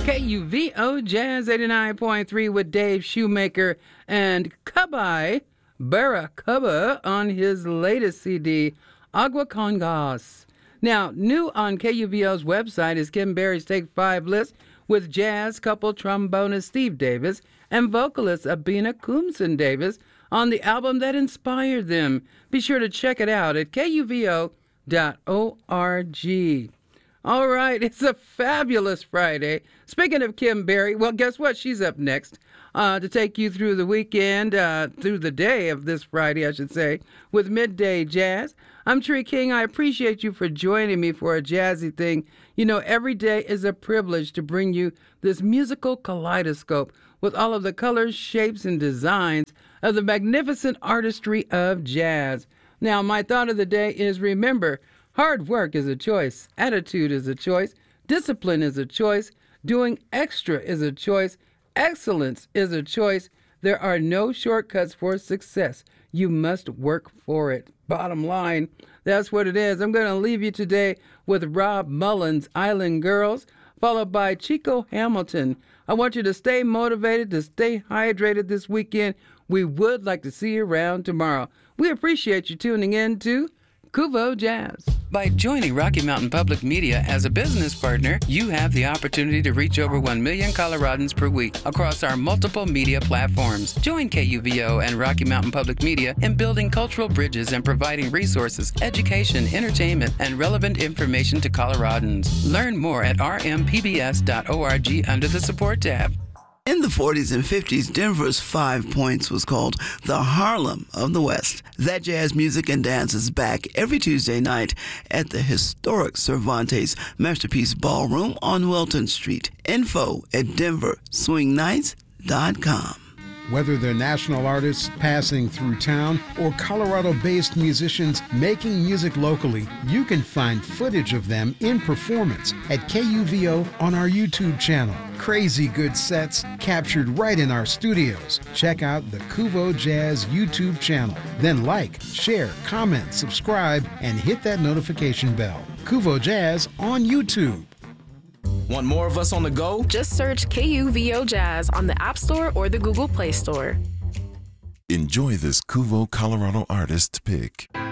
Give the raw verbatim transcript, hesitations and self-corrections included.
K U V O Jazz eighty-nine point three with Dave Shoemaker and Kabai Barakaba on his latest C D, Agua con Gas. Now, new on K U V O's website is Kim Berry's Take Five list with jazz couple trombonist Steve Davis and vocalist Abina Kumson Davis on the album that inspired them. Be sure to check it out at K U V O dot org. All right, it's a fabulous Friday. Speaking of Kim Berry, well, guess what? She's up next uh, to take you through the weekend, uh, through the day of this Friday, I should say, with Midday Jazz. I'm Tree King. I appreciate you for joining me for a jazzy thing. You know, every day is a privilege to bring you this musical kaleidoscope with all of the colors, shapes, and designs of the magnificent artistry of jazz. Now, my thought of the day is, remember, hard work is a choice, attitude is a choice, discipline is a choice, doing extra is a choice, excellence is a choice. There are no shortcuts for success. You must work for it. Bottom line, that's what it is. I'm going to leave you today with Rob Mullins' Island Girls, followed by Chico Hamilton. I want you to stay motivated, to stay hydrated this weekend. We would like to see you around tomorrow. We appreciate you tuning in to Kuvo Jazz. By joining Rocky Mountain Public Media as a business partner, you have the opportunity to reach over one million Coloradans per week across our multiple media platforms. Join K U V O and Rocky Mountain Public Media in building cultural bridges and providing resources, education, entertainment, and relevant information to Coloradans. Learn more at r m p b s dot org under the support tab. In the forties and fifties, Denver's Five Points was called the Harlem of the West. That jazz music and dance is back every Tuesday night at the historic Cervantes Masterpiece Ballroom on Wilton Street. Info at denver swing nights dot com. Whether they're national artists passing through town or Colorado-based musicians making music locally, you can find footage of them in performance at K U V O on our YouTube channel. Crazy good sets captured right in our studios. Check out the Kuvo Jazz YouTube channel. Then like, share, comment, subscribe, and hit that notification bell. Kuvo Jazz on YouTube. Want more of us on the go? Just search K U V O Jazz on the App Store or the Google Play Store. Enjoy this Kuvo Colorado artist pick.